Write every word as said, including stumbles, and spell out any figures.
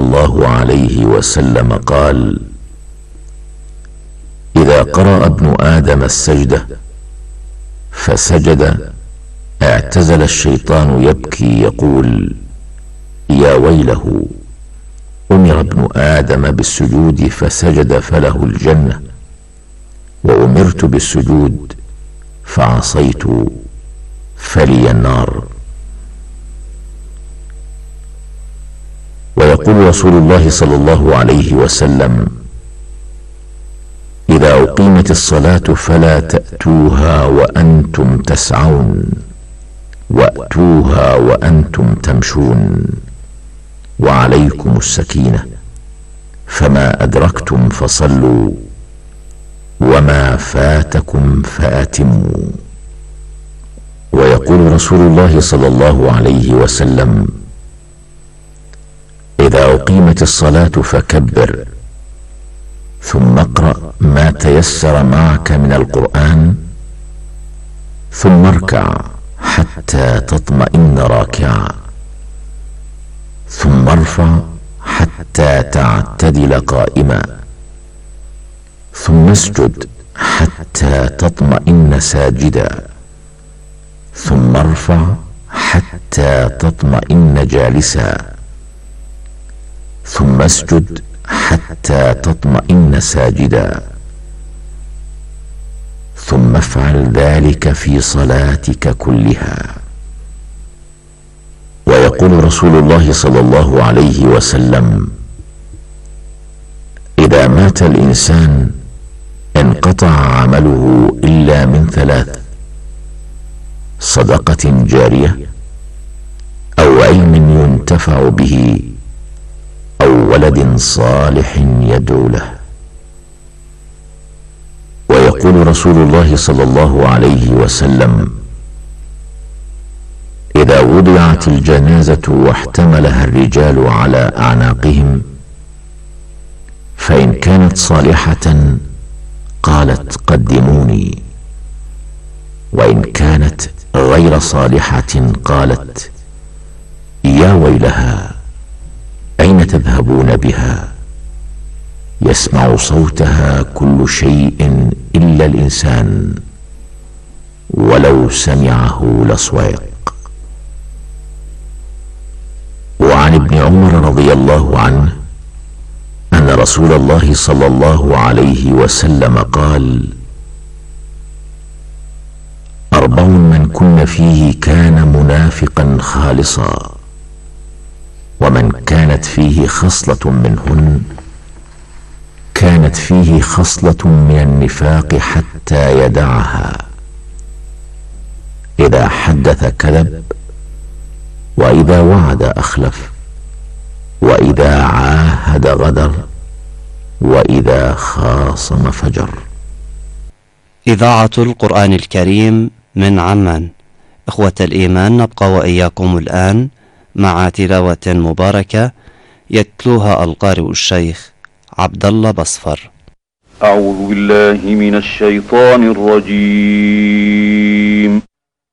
الله عليه وسلم قال: إذا قرأ ابن آدم السجدة فسجد اعتزل الشيطان يبكي يقول: يا ويله، أمر ابن آدم بالسجود فسجد فله الجنة، وأمرت بالسجود فعصيت فلي النار. ويقول رسول الله صلى الله عليه وسلم: إذا أقيمت الصلاة فلا تأتوها وأنتم تسعون، وأتوها وأنتم تمشون، وعليكم السكينة، فما أدركتم فصلوا وما فاتكم فأتموا. ويقول رسول الله صلى الله عليه وسلم: إذا أقيمت الصلاة فكبر، ثم اقرأ ما تيسر معك من القرآن، ثم اركع حتى تطمئن راكعا، ثم ارفع حتى تعتدل قائما، ثم اسجد حتى تطمئن ساجدا، ثم ارفع حتى تطمئن جالسا، ثم اسجد حتى تطمئن ساجدا، ثم افعل ذلك في صلاتك كلها. ويقول رسول الله صلى الله عليه وسلم: إذا مات الإنسان انقطع عمله إلا من ثلاث: صدقة جارية، أو علم ينتفع به، أو ولد صالح يدعو له. ويقول رسول الله صلى الله عليه وسلم: إذا وضعت الجنازة واحتملها الرجال على أعناقهم، فإن كانت صالحة قالت قدموني، وإن كانت غير صالحة قالت يا ويلها، أين تذهبون بها؟ يسمع صوتها كل شيء إلا الإنسان، ولو سمعه لصويق. وعن ابن عمر رضي الله عنه أن رسول الله صلى الله عليه وسلم قال: أربع من كن فيه كان منافقا خالصا، ومن كانت فيه خصلة منهن كانت فيه خصلة من النفاق حتى يدعها: إذا حدث كذب، وإذا وعد أخلف، وإذا عاهد غدر، وإذا خاصم فجر. إذاعة القرآن الكريم من عمان. إخوة الإيمان، نبقى وإياكم الآن مع تلاوة مباركة يتلوها القارئ الشيخ عبد الله بصفر. أعوذ بالله من الشيطان الرجيم.